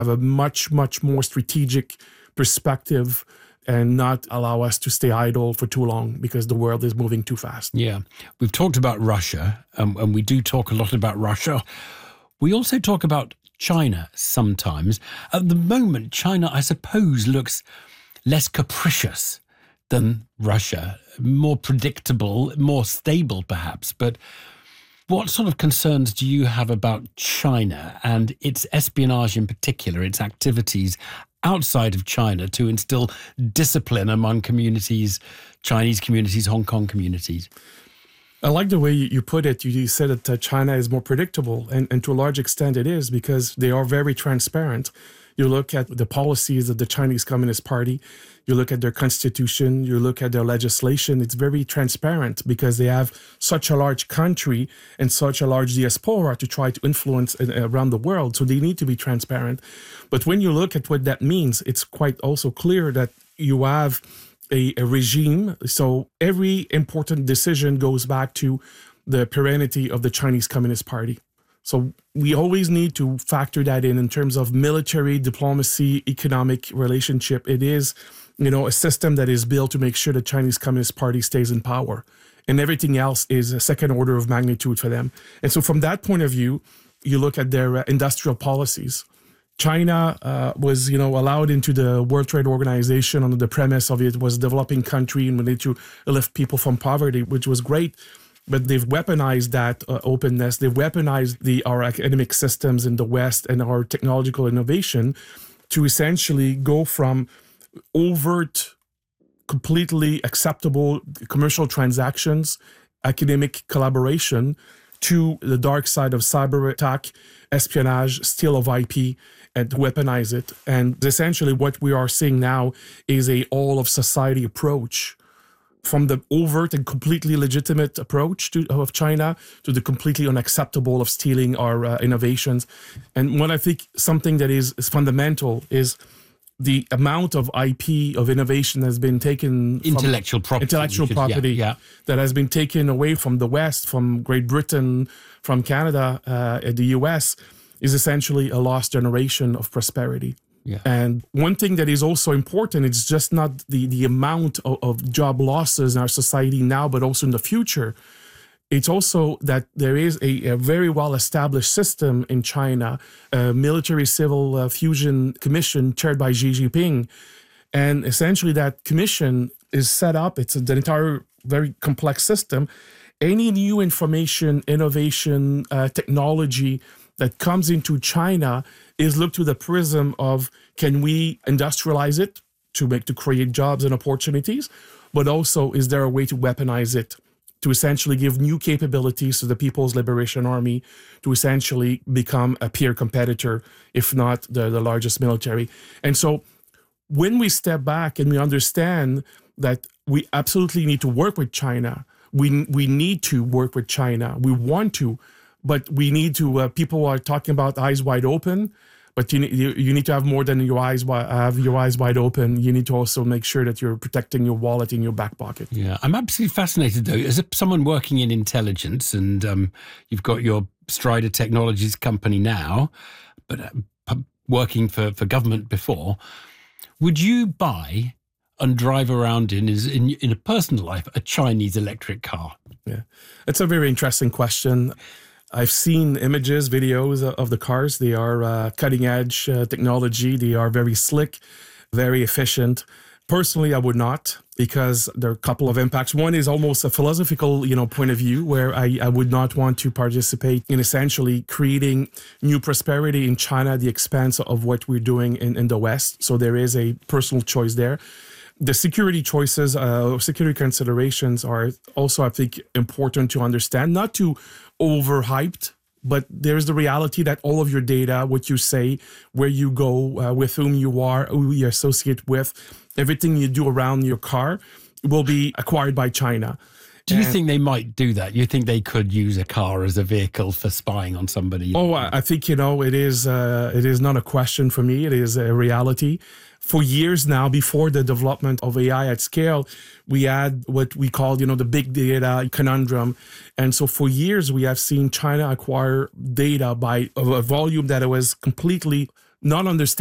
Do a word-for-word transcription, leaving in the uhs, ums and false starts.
have a much, much more strategic perspective and not allow us to stay idle for too long because the world is moving too fast. Yeah. We've talked about Russia, um, and we do talk a lot about Russia. We also talk about China sometimes. At the moment, China, I suppose, looks less capricious than Russia, more predictable, more stable perhaps. But what sort of concerns do you have about China and its espionage in particular, its activities outside of China to instill discipline among communities, Chinese communities, Hong Kong communities? I like the way you put it. You said that uh, China is more predictable, and, and to a large extent it is because they are very transparent. You look at the policies of the Chinese Communist Party, you look at their constitution, you look at their legislation, it's very transparent because they have such a large country and such a large diaspora to try to influence around the world. So they need to be transparent. But when you look at what that means, it's quite also clear that you have a, a regime. So every important decision goes back to the perennity of the Chinese Communist Party. So we always need to factor that in in terms of military, diplomacy, economic relationship. It is, you know, a system that is built to make sure the Chinese Communist Party stays in power. And everything else is a second order of magnitude for them. And so from that point of view, you look at their uh, industrial policies. China uh, was, you know, allowed into the World Trade Organization under the premise of it was a developing country and we need to lift people from poverty, which was great. But they've weaponized that uh, openness. They've weaponized the our academic systems in the West and our technological innovation to essentially go from overt, completely acceptable commercial transactions, academic collaboration, to the dark side of cyber attack, espionage, steal of I P, and weaponize it. And essentially what we are seeing now is a all of society approach, from the overt and completely legitimate approach to, of China to the completely unacceptable of stealing our uh, innovations. And what I think something that is, is fundamental is the amount of I P, of innovation has been taken intellectual from, property, intellectual should, property yeah, yeah. that has been taken away from the West, from Great Britain, from Canada, uh, and the U S, is essentially a lost generation of prosperity. Yeah. And one thing that is also important, it's just not the, the amount of, of job losses in our society now, but also in the future. It's also that there is a, a very well-established system in China, a military-civil uh, fusion commission chaired by Xi Jinping. And essentially that commission is set up, it's an entire very complex system. Any new information, innovation, uh, technology that comes into China is looked through the prism of, can we industrialize it to make to create jobs and opportunities, but also is there a way to weaponize it to essentially give new capabilities to the People's Liberation Army to essentially become a peer competitor, if not the, the largest military. And so when we step back and we understand that we absolutely need to work with China, we we need to work with China, we want to, but we need to, uh, people are talking about eyes wide open, but you need, you, you need to have more than your eyes wi- have your eyes wide open. You need to also make sure that you're protecting your wallet in your back pocket. Yeah, I'm absolutely fascinated, though, as a, someone working in intelligence, and um, you've got your Strider Technologies company now, but uh, p- working for, for government before, would you buy and drive around in, is in in a personal life, a Chinese electric car? Yeah, it's a very interesting question. I've seen images, videos of the cars. They are uh, cutting edge uh, technology. They are very slick, very efficient. Personally, I would not, because there are a couple of impacts. One is almost a philosophical, you know, point of view where I, I would not want to participate in essentially creating new prosperity in China at the expense of what we're doing in, in the West. So there is a personal choice there. The security choices, uh, security considerations are also, I think, important to understand, not to overhyped, but there's the reality that all of your data, what you say, where you go, uh, with whom you are, who you associate with, everything you do around your car will be acquired by China. Do you and, think they might do that? You think they could use a car as a vehicle for spying on somebody? Oh, I think, you know, it is uh, it is not a question for me. It is a reality. For years now, before the development of A I at scale, we had what we called, you know, the big data conundrum. And so for years, we have seen China acquire data by a volume that it was completely not understanding